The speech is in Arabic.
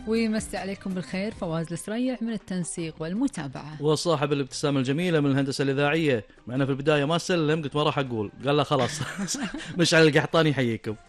ويمسي عليكم بالخير فواز السريع من التنسيق والمتابعة، وصاحب الابتسامة الجميلة من الهندسة الإذاعية. معنا في البداية ما سلم، قلت ما راح أقول، قال لا خلاص. مشعل القحطاني يحييكم.